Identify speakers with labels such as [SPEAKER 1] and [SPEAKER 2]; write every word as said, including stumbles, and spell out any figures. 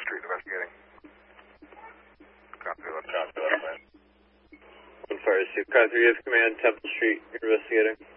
[SPEAKER 1] Street investigating. Copy that.
[SPEAKER 2] Copy that, man. one five two, Car three, you have command, Temple Street, investigating.